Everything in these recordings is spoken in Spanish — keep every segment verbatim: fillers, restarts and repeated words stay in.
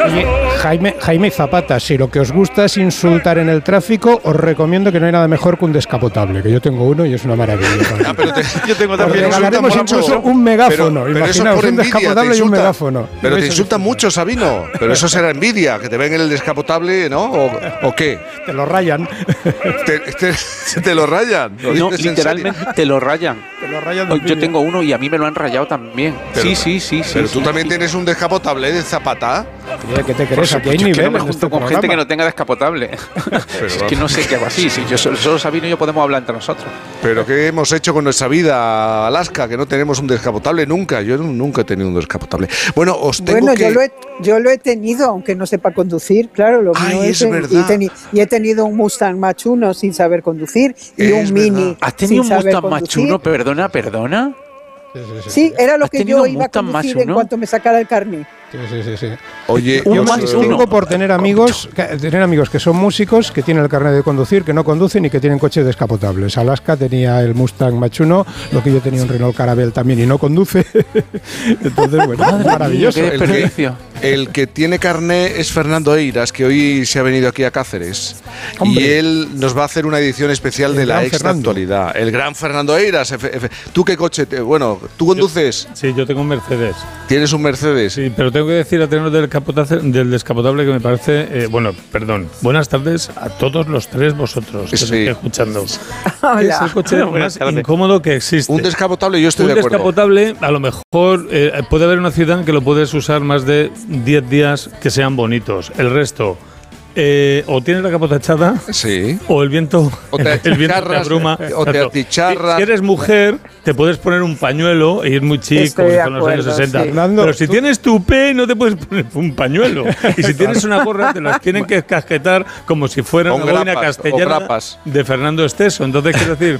Jaime, Jaime Zapata, si lo que os gusta es insultar en el tráfico, os recomiendo que no hay nada mejor que un descapotable, que yo tengo uno y es una maravilla. Ah, pero te, yo tengo también. Os regalaremos incluso un megáfono. Pero, pero eso por un envidia, descapotable y un megáfono. Pero te insultan mucho, Sabino. Pero eso será envidia, que te ven en el descapotable, ¿no? ¿O, o qué? Te lo rayan. Te, te, te lo rayan. ¿Lo no, literalmente te lo rayan. Te lo rayan. Yo tengo uno y a mí me lo han rayado también. Pero, sí, sí, sí. Pero sí, tú sí, también sí. tienes un descapotable de Zapata. ¿Qué te crees? Aquí hay Yo niveles que no me en junto este con programa. gente que no tenga descapotable. Pero, es que no sé qué hago así. Si yo solo, solo Sabino y yo podemos hablar entre nosotros. Pero ¿qué hemos hecho con nuestra vida, Alaska? Que no tenemos un descapotable nunca. Yo nunca he tenido un descapotable. Bueno, os tengo bueno, que... yo lo he, yo lo he tenido, aunque no sepa conducir, claro. Lo Ay, mío es es, verdad. Y, teni, y he tenido un Mustang Mach-uno sin saber conducir y Es un verdad. Mini ¿Has tenido sin un saber Mustang conducir. Mach-uno? Perdona, perdona. Sí, sí, sí, Sí, era lo ¿Has que tenido yo un iba a Mustang conducir Mach-uno? en cuanto me sacara el carnet. Sí, sí, sí, sí. Oye, Yo Un me Mach-uno. distingo por tener amigos, que, tener amigos que son músicos, que tienen el carnet de conducir, que no conducen y que tienen coches descapotables. Alaska tenía el Mustang Mach-uno, lo que yo tenía un Renault Caravelle también y no conduce. Entonces, bueno, Madre mía, maravilloso. qué el desperdicio. que, el que tiene carné es Fernando Eiras, que hoy se ha venido aquí a Cáceres. Hombre. Y él nos va a hacer una edición especial El de la gran extra Fernando. actualidad. El gran Fernando Eiras. Efe, efe. ¿Tú qué coche? Te, bueno, ¿tú conduces? Sí, yo tengo un Mercedes. ¿Tienes un Mercedes? Sí, pero tengo que decir a tenor del, capotace- del descapotable que me parece. Eh, bueno, perdón. Buenas tardes a todos los tres vosotros que Sí. os estoy escuchando. Hola. Es el coche Buenas más tardes. incómodo que existe. Un descapotable, yo estoy Un de acuerdo. descapotable, a lo mejor eh, puede haber una ciudad en que lo puedes usar más de diez días que sean bonitos. El resto, eh, o tienes la capota echada, Sí. o el viento, O te el viento te achicharras, abruma. o te Exacto. achicharras. Si eres mujer, te puedes poner un pañuelo e ir muy chic, Estoy como si de fueran los años acuerdo, sesenta. sí. Fernando, Pero si tú- tienes tupé, no te puedes poner un pañuelo. Y si tienes una gorra, te las tienen que casquetar como si fuera Con una boina grapas, o castellana grapas. de Fernando Esteso. Entonces, quiero decir,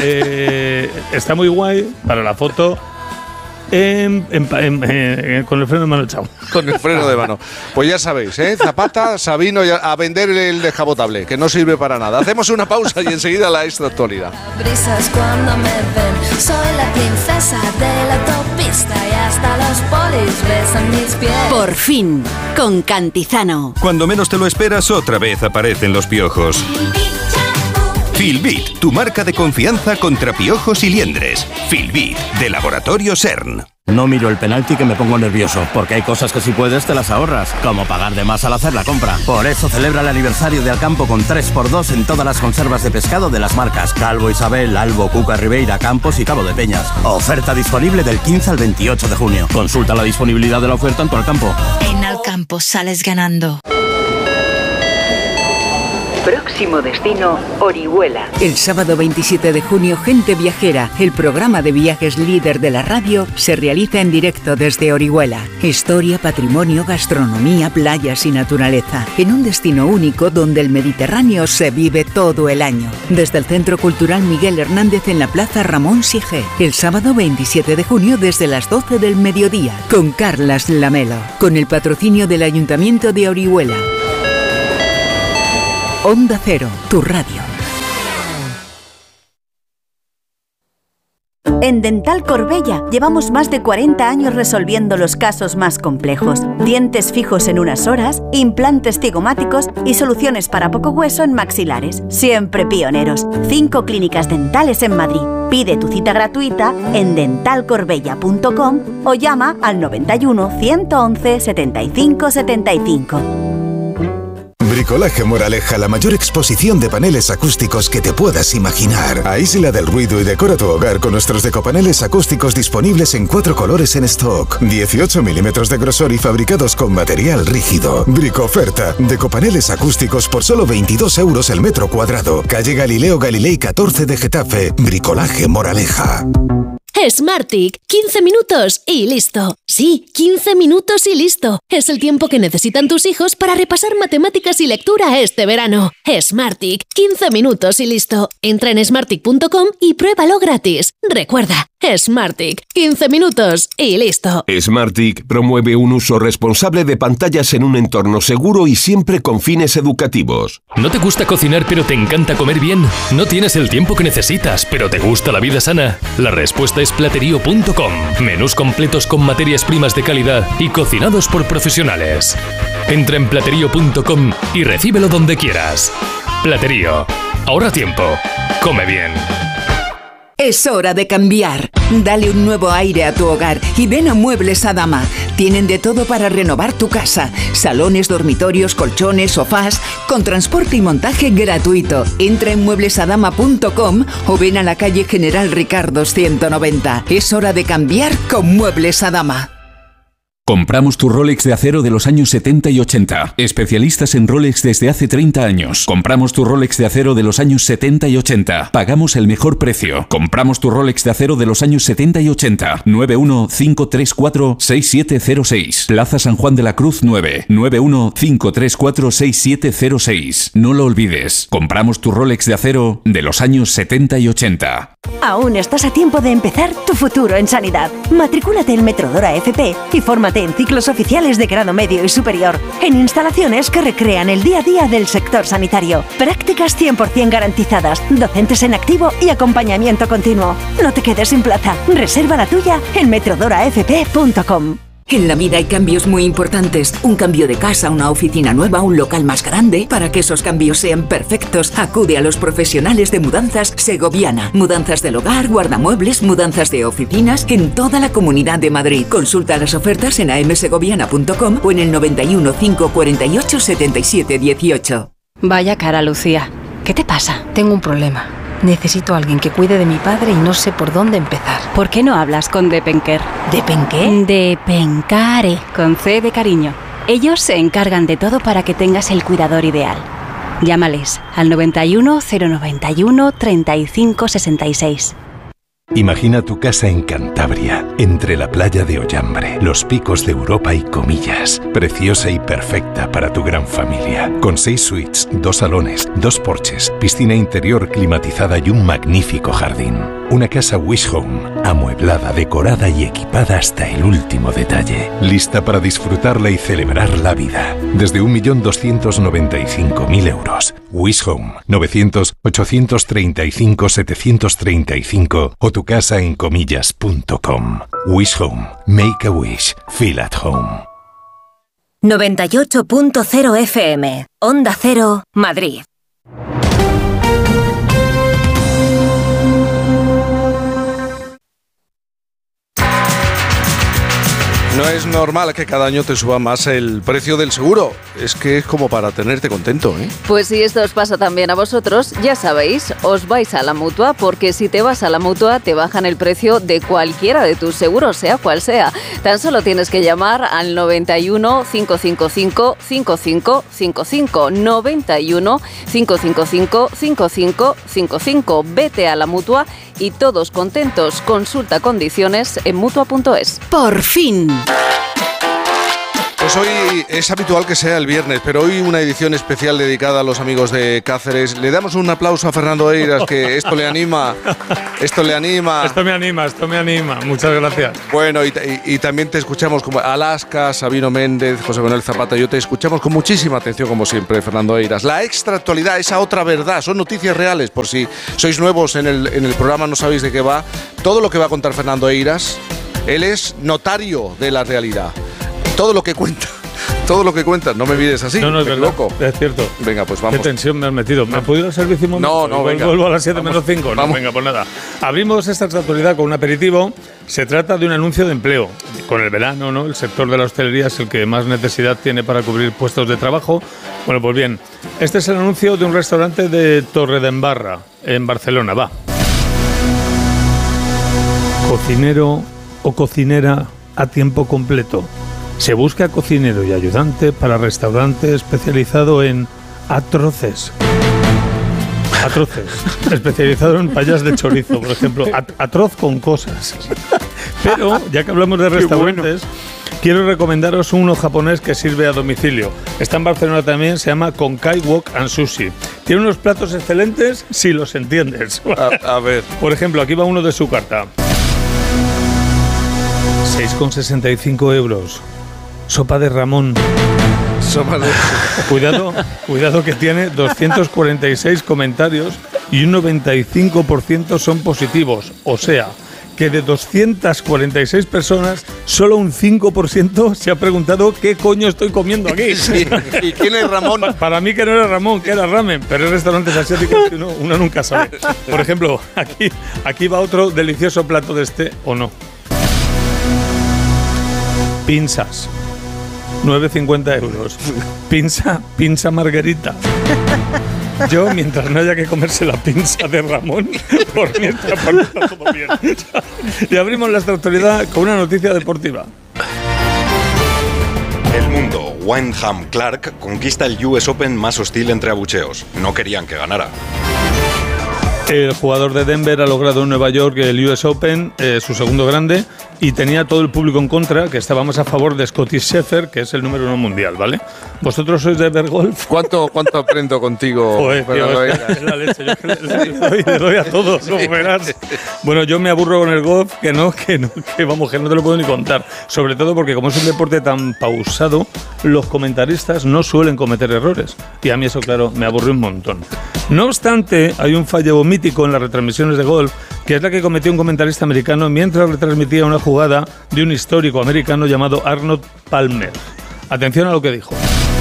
eh, está muy guay para la foto. En, en, en, en, con el freno de mano echado. Con el freno de mano. Pues ya sabéis, ¿eh? Zapata, Sabino, ya- a vender el descapotable, que no sirve para nada. Hacemos una pausa y enseguida la extra actualidad. Brisas cuando me ven, soy la princesa de la autopista y hasta los polis besan mis pies. Por fin, con Cantizano. Cuando menos te lo esperas, otra vez aparecen los piojos. Filbit, tu marca de confianza contra piojos y liendres. Filbit, de Laboratorio CERN. No miro el penalti que me pongo nervioso, porque hay cosas que si puedes te las ahorras, como pagar de más al hacer la compra. Por eso celebra el aniversario de Alcampo con tres por dos en todas las conservas de pescado de las marcas Calvo Isabel, Albo, Cuca Ribeira, Campos y Cabo de Peñas. Oferta disponible del quince al veintiocho de junio. Consulta la disponibilidad de la oferta en tu Alcampo. En Alcampo sales ganando. Próximo destino, Orihuela. El sábado veintisiete de junio, Gente Viajera, el programa de viajes líder de la radio, se realiza en directo desde Orihuela. Historia, patrimonio, gastronomía, playas y naturaleza. En un destino único donde el Mediterráneo se vive todo el año. Desde el Centro Cultural Miguel Hernández en la Plaza Ramón Sigé. El sábado veintisiete de junio desde las doce del mediodía. Con Carlas Lamelo. Con el patrocinio del Ayuntamiento de Orihuela. Onda Cero, tu radio. En Dental Corbella llevamos más de cuarenta años resolviendo los casos más complejos. Dientes fijos en unas horas, implantes cigomáticos y soluciones para poco hueso en maxilares. Siempre pioneros. Cinco clínicas dentales en Madrid. Pide tu cita gratuita en dental corbella punto com o llama al noventa y uno, ciento once, setenta y cinco setenta y cinco. Bricolaje Moraleja, la mayor exposición de paneles acústicos que te puedas imaginar. Aísla del ruido y decora tu hogar con nuestros decopaneles acústicos disponibles en cuatro colores en stock. dieciocho milímetros de grosor y fabricados con material rígido. Bricoferta, decopaneles acústicos por solo veintidós euros el metro cuadrado. Calle Galileo Galilei catorce de Getafe. Bricolaje Moraleja. Smartick, quince minutos y listo. Sí, quince minutos y listo. Es el tiempo que necesitan tus hijos para repasar matemáticas y lectura este verano. Smartick, quince minutos y listo. Entra en smartick punto com y pruébalo gratis. Recuerda, Smartick, quince minutos y listo. Smartick promueve un uso responsable de pantallas en un entorno seguro y siempre con fines educativos. ¿No te gusta cocinar pero te encanta comer bien? ¿No tienes el tiempo que necesitas pero te gusta la vida sana? La respuesta es platerío punto com. Menús completos con materias primas de calidad y cocinados por profesionales. Entra en platerío punto com y recíbelo donde quieras. Platerío. Ahorra tiempo. Come bien. Es hora de cambiar. Dale un nuevo aire a tu hogar y ven a Muebles Adama. Tienen de todo para renovar tu casa. Salones, dormitorios, colchones, sofás, con transporte y montaje gratuito. Entra en muebles adama punto com o ven a la calle General Ricardo ciento noventa. Es hora de cambiar con Muebles Adama. Compramos tu Rolex de acero de los años setenta y ochenta. Especialistas en Rolex desde hace treinta años. Compramos tu Rolex de acero de los años setenta y ochenta. Pagamos el mejor precio. Compramos tu Rolex de acero de los años setenta y ochenta. nueve uno cinco tres cuatro seis siete cero seis. Plaza San Juan de la Cruz nueve. nueve uno cinco tres cuatro seis siete cero seis. No lo olvides. Compramos tu Rolex de acero de los años setenta y ochenta. Aún estás a tiempo de empezar tu futuro en sanidad. Matricúlate en Metrodora F P y fórmate en ciclos oficiales de grado medio y superior, en instalaciones que recrean el día a día del sector sanitario. Prácticas cien por ciento garantizadas, docentes en activo y acompañamiento continuo. No te quedes sin plaza. Reserva la tuya en metrodora f p punto com. En la vida hay cambios muy importantes. Un cambio de casa, una oficina nueva, un local más grande. Para que esos cambios sean perfectos, acude a los profesionales de Mudanzas Segoviana. Mudanzas del hogar, guardamuebles, mudanzas de oficinas en toda la Comunidad de Madrid. Consulta las ofertas en a m segoviana punto com o en el noventa y uno cinco cuarenta y ocho setenta y siete dieciocho. Vaya cara, Lucía. ¿Qué te pasa? Tengo un problema. Necesito a alguien que cuide de mi padre y no sé por dónde empezar. ¿Por qué no hablas con Depenker? ¿Depenqué? Depencare, con C de cariño. Ellos se encargan de todo para que tengas el cuidador ideal. Llámales al noventa y uno cero noventa y uno treinta y cinco sesenta y seis. Imagina tu casa en Cantabria, entre la playa de Ollambre, los picos de Europa y Comillas. Preciosa y perfecta para tu gran familia. Con seis suites, dos salones, dos porches, piscina interior climatizada y un magnífico jardín. Una casa Wish Home, amueblada, decorada y equipada hasta el último detalle. Lista para disfrutarla y celebrar la vida. Desde un millón doscientos noventa y cinco mil euros. Wish Home, novecientos ochocientos treinta y cinco setecientos treinta y cinco o tu casa en comillas punto com. Wish Home. Make a wish. Feel at home. noventa y ocho punto cero F M. Onda Cero, Madrid. No es normal que cada año te suba más el precio del seguro. Es que es como para tenerte contento, ¿eh? Pues si esto os pasa también a vosotros, ya sabéis, os vais a la Mutua, porque si te vas a la Mutua te bajan el precio de cualquiera de tus seguros, sea cual sea. Tan solo tienes que llamar al noventa y uno cinco cinco cinco cinco cinco cinco cinco, noventa y uno cinco cinco cinco cinco cinco cinco cinco. Vete a la Mutua y todos contentos. Consulta condiciones en mutua punto es. ¡Por fin! Pues hoy es habitual que sea el viernes, pero hoy una edición especial dedicada a los amigos de Cáceres. Le damos un aplauso a Fernando Eiras, que esto le anima, esto le anima. Esto me anima, esto me anima. Muchas gracias. Bueno, y, y, y también te escuchamos como Alaska, Sabino Méndez, José Manuel Zapata. Yo te escuchamos con muchísima atención, como siempre, Fernando Eiras. La extra actualidad, esa otra verdad, son noticias reales, por si sois nuevos en el, en el programa, no sabéis de qué va. Todo lo que va a contar Fernando Eiras, él es notario de la realidad. Todo lo que cuenta, todo lo que cuenta, no me mires así. No, no, es verdad, loco. Es cierto. Venga, pues vamos. Qué tensión me has metido. ¿Me ha podido el servicio un momento? No, no, venga. Vuelvo a las siete menos cinco. No, venga, pues nada. Abrimos esta actualidad con un aperitivo. Se trata de un anuncio de empleo. Con el verano, ¿no? El sector de la hostelería es el que más necesidad tiene para cubrir puestos de trabajo. Bueno, pues bien, este es el anuncio de un restaurante de Torredembarra, en Barcelona. Va. Cocinero o cocinera a tiempo completo. Se busca cocinero y ayudante para restaurante especializado en atroces. Atroces. Especializado en payas de chorizo, por ejemplo. At- atroz con cosas. Pero, ya que hablamos de restaurantes, bueno, quiero recomendaros uno japonés que sirve a domicilio. Está en Barcelona también, se llama Konkai Wok and Sushi. Tiene unos platos excelentes si los entiendes. A, a ver. Por ejemplo, aquí va uno de su carta. seis con sesenta y cinco euros. Sopa de Ramón. Sopa de... Cuidado, cuidado que tiene doscientos cuarenta y seis comentarios y un noventa y cinco por ciento son positivos. O sea, que de doscientas cuarenta y seis personas, solo un cinco por ciento se ha preguntado qué coño estoy comiendo aquí. Sí. ¿Y quién es Ramón? Pa- para mí que no era Ramón, que era ramen, pero hay restaurantes asiáticos que uno, uno nunca sabe. Por ejemplo, aquí, aquí va otro delicioso plato de este, ¿o no? Pinzas. nueve cincuenta euros. Pinza, pinza margarita. Yo, mientras no haya que comerse la pinza de Ramón, por mí está, por mí está todo bien. Y abrimos la actualidad con una noticia deportiva. El mundo, Wyndham Clark conquista el U S Open más hostil entre abucheos. No querían que ganara. El jugador de Denver ha logrado en Nueva York el U S Open, eh, su segundo grande, y tenía todo el público en contra, que estaba más a favor de Scottie Scheffler, que es el número uno mundial, ¿vale? ¿Vosotros sois de ver golf? ¿Cuánto, cuánto aprendo contigo? Joder, tío, es, es la leche. Yo le, le, doy, le doy a todos, como verás. Bueno, yo me aburro con el golf, que no, que no, que vamos, que no te lo puedo ni contar. Sobre todo porque como es un deporte tan pausado, los comentaristas no suelen cometer errores. Y a mí eso, claro, me aburre un montón. No obstante, hay un fallo mítico en las retransmisiones de golf, que es la que cometió un comentarista americano mientras retransmitía una jugada de un histórico americano llamado Arnold Palmer. Atención a lo que dijo.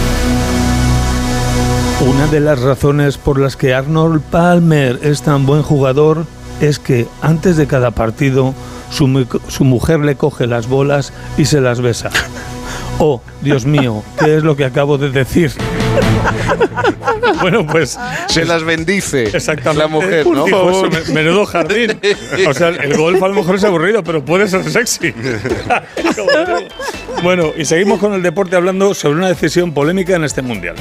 Una de las razones por las que Arnold Palmer es tan buen jugador es que antes de cada partido su, mu- su mujer le coge las bolas y se las besa. Oh, Dios mío, ¿qué es lo que acabo de decir? Bueno, pues... Se las bendice. Exactamente. La mujer, ¿no? Dijo, pues, menudo jardín. O sea, el golf a lo mejor es aburrido, pero puede ser sexy. Bueno, y seguimos con el deporte hablando sobre una decisión polémica en este mundial.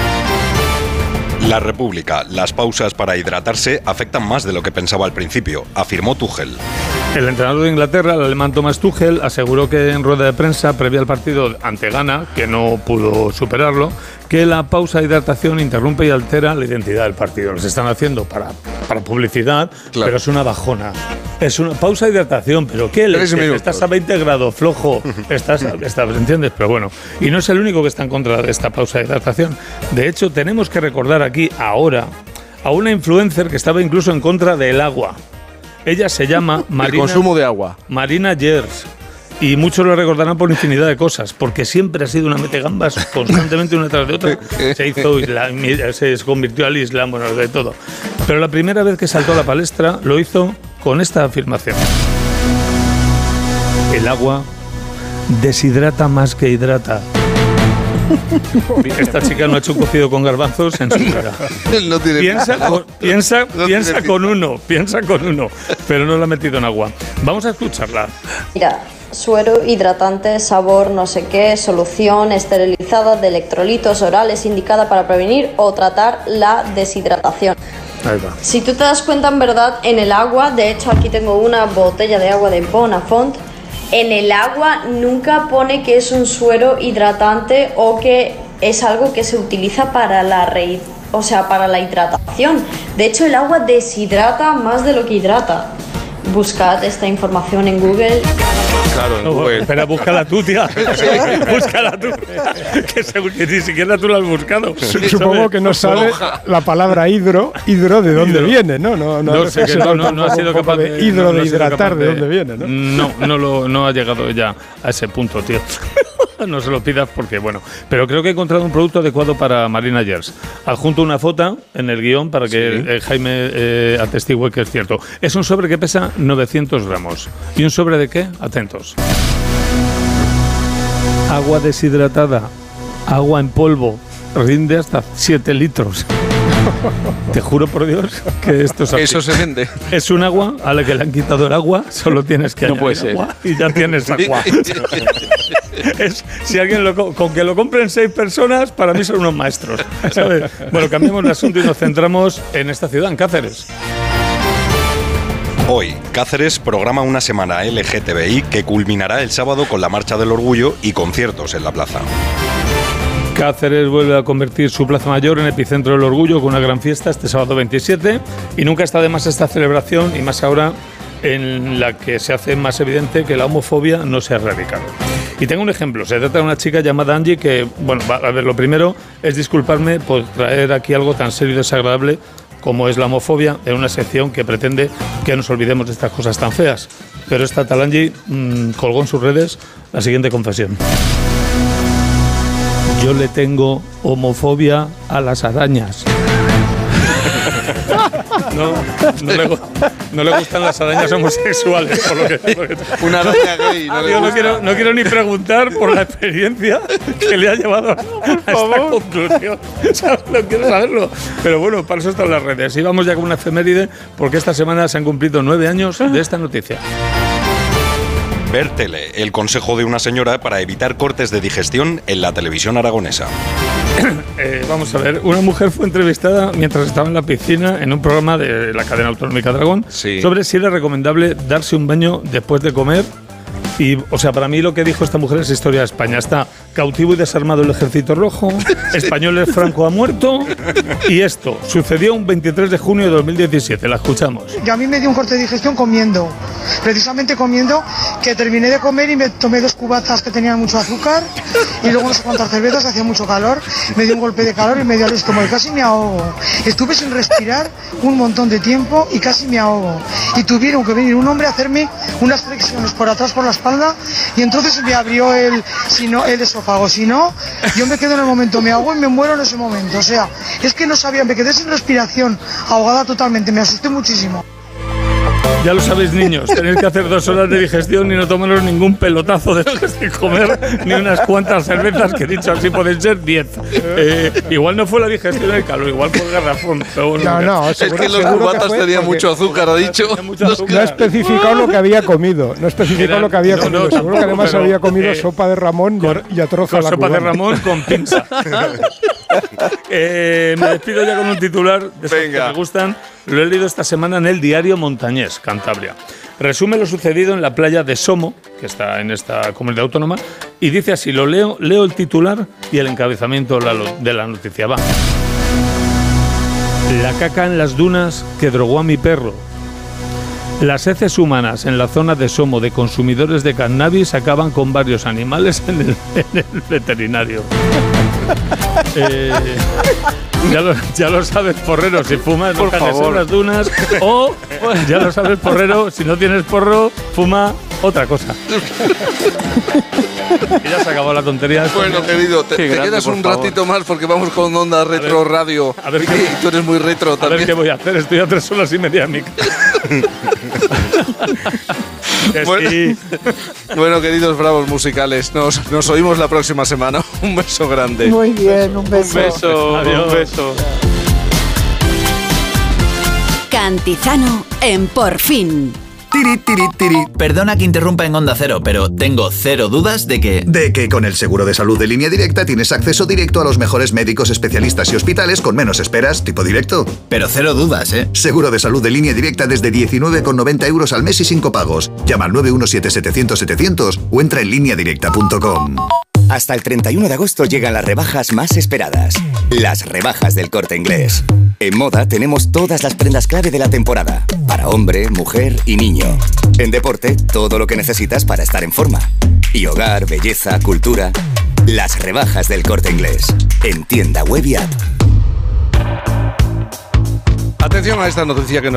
La República, las pausas para hidratarse afectan más de lo que pensaba al principio, afirmó Tuchel. El entrenador de Inglaterra, el alemán Thomas Tuchel, aseguró que en rueda de prensa previa al partido ante Ghana, que no pudo superarlo, que la pausa de hidratación interrumpe y altera la identidad del partido. Los están haciendo para, para publicidad, claro, pero es una bajona. Es una pausa de hidratación, pero ¿qué le estás a veinte grados, flojo? Estás, estás, ¿entiendes? Pero bueno, y no es el único que está en contra de esta pausa de hidratación. De hecho, tenemos que recordar aquí ahora a una influencer que estaba incluso en contra del agua. Ella se llama Marina, el consumo de agua. Marina Gers. Y muchos lo recordarán por infinidad de cosas, porque siempre ha sido una metegambas constantemente una tras de otra. Se hizo islam, se convirtió al Islam, bueno, de todo. Pero la primera vez que saltó a la palestra lo hizo con esta afirmación. El agua deshidrata más que hidrata. Esta chica no ha hecho un cocido con garbanzos en su cara. No tiene piensa con, piensa, no piensa tiene con uno, piensa con uno, pero no la ha metido en agua. Vamos a escucharla. Mira, suero, hidratante, sabor, no sé qué, solución esterilizada de electrolitos orales indicada para prevenir o tratar la deshidratación. Ahí va. Si tú te das cuenta, en verdad, en el agua, de hecho aquí tengo una botella de agua de Bonafont, en el agua nunca pone que es un suero hidratante o que es algo que se utiliza para la re, o sea, para la hidratación. De hecho, el agua deshidrata más de lo que hidrata. Buscad esta información en Google. Claro, en no, Google. Espera, búscala tú, tía. Búscala tú. Que, se, que ni siquiera tú la has buscado. Supongo que no sabe la palabra hidro, hidro de dónde hidro. viene, ¿no? No, no, no sé que no, no, no ha sido capaz de hidro no, de no hidratar de, de dónde viene, ¿no? No, no, lo, no ha llegado ya a ese punto, tío. No se lo pidas porque, bueno, pero creo que he encontrado un producto adecuado para Marina Gers. Adjunto una foto en el guión para que sí. eh, Jaime eh, atestigue que es cierto. Es un sobre que pesa novecientos gramos. ¿Y un sobre de qué? Atentos. Agua deshidratada, agua en polvo, rinde hasta siete litros. Te juro por Dios que esto es así. Eso se vende. Es un agua a la que le han quitado el agua, solo tienes que no añadir puede ser. agua y ya tienes agua. Es, si alguien lo, con que lo compren seis personas, para mí son unos maestros, ¿sabes? Bueno, cambiamos de asunto y nos centramos en esta ciudad, en Cáceres. Hoy, Cáceres programa una semana L G T B I que culminará el sábado con la Marcha del Orgullo y conciertos en la plaza. Cáceres vuelve a convertir su Plaza Mayor en epicentro del orgullo con una gran fiesta este sábado veintisiete y nunca está de más esta celebración y más ahora en la que se hace más evidente que la homofobia no se ha erradicado. Y tengo un ejemplo, se trata de una chica llamada Angie que, bueno, a ver, lo primero es disculparme por traer aquí algo tan serio y desagradable como es la homofobia en una sección que pretende que nos olvidemos de estas cosas tan feas. pero esta Talangi mmm, colgó en sus redes la siguiente confesión. Yo le tengo homofobia a las arañas. No, no, le, no le gustan las arañas homosexuales. Por lo que, por lo que Una araña gay. No, Yo no, quiero, no quiero ni preguntar por la experiencia que le ha llevado a esta conclusión. ¿Sabes? No quiero saberlo. Pero bueno, para eso están las redes. Y vamos ya con una efeméride, porque esta semana se han cumplido nueve años de esta noticia. Ver tele, el consejo de una señora para evitar cortes de digestión en la televisión aragonesa. Eh, vamos a ver, una mujer fue entrevistada mientras estaba en la piscina en un programa de la cadena autonómica Dragón Sí. sobre si era recomendable darse un baño después de comer. Y, o sea, para mí lo que dijo esta mujer es historia de España. Está cautivo y desarmado el Ejército Rojo, españoles Franco ha muerto, y esto sucedió un veintitrés de junio de dos mil diecisiete. La escuchamos. Yo a mí me dio un corte de digestión comiendo, precisamente comiendo, que terminé de comer y me tomé dos cubatas que tenían mucho azúcar y luego no sé cuántas cervezas, hacía mucho calor, me dio un golpe de calor y me dio el estómago y casi me ahogo. Estuve sin respirar un montón de tiempo y casi me ahogo. Y tuvieron que venir un hombre a hacerme unas flexiones por atrás por la espalda y entonces me abrió el, si no, el esófago. Si no, yo me quedo en el momento, me ahogo y me muero en ese momento. O sea, es que no sabía, me quedé sin respiración, ahogada totalmente, me asusté muchísimo. Ya lo sabéis, niños, tenéis que hacer dos horas de digestión y no tomaros ningún pelotazo después de comer, ni unas cuantas cervezas, que dicho así pueden ser diez. Eh, igual no fue la digestión del calor, igual fue el garrafón. Pero bueno, No, no, Es seguro, que los seguro cubatas fue tenían porque mucho azúcar, ha dicho. mucho No azúcar. ha especificado lo que había comido. No ha especificado Era- lo que había no, comido. no, Seguro que tampoco, además pero, había comido eh, sopa de Ramón y a- y a trozo a Con la sopa de cubana. Ramón con pinza. eh, me despido ya con un titular de esos Venga. que me gustan. Lo he leído esta semana en el diario Montañés, Cantabria. Resume lo sucedido en la playa de Somo, que está en esta comunidad autónoma, y dice así, lo leo, leo el titular y el encabezamiento de la, de la noticia. Va. La caca en las dunas que drogó a mi perro. Las heces humanas en la zona de Somo de consumidores de cannabis acaban con varios animales en el, en el veterinario. eh, ya, lo, ya lo sabes, porrero, si fumas no cagues en las dunas. O, ya lo sabes, porrero, si no tienes porro, fuma otra cosa. Y ya se acabó la tontería. Bueno, querido, te, Qué te grande, quedas por un favor. ratito más porque vamos con Onda Retro ver, Radio. a ver y qué- tú eres muy retro A ver también. qué voy a hacer, estoy a tres horas y media en mi casa. Que Bueno, sí. bueno, queridos bravos musicales, nos, nos oímos la próxima semana. Un beso grande. Muy bien, un beso. Un beso, Adiós. un beso. Cantizano en Por Fin. Tiri, tiri, tiri. Perdona que interrumpa en Onda Cero, pero tengo cero dudas de que... De que con el seguro de salud de Línea Directa tienes acceso directo a los mejores médicos, especialistas y hospitales con menos esperas, tipo directo. Pero cero dudas, ¿eh? Seguro de salud de Línea Directa desde diecinueve con noventa euros al mes y sin copagos. Llama al nueve uno siete setecientos setecientos o entra en línea directa punto com. Hasta el treinta y uno de agosto llegan las rebajas más esperadas. Las rebajas del Corte Inglés. En moda tenemos todas las prendas clave de la temporada. Para hombre, mujer y niño. En deporte, todo lo que necesitas para estar en forma. Y hogar, belleza, cultura. Las rebajas del Corte Inglés. En tienda web y app. Atención a esta noticia que nos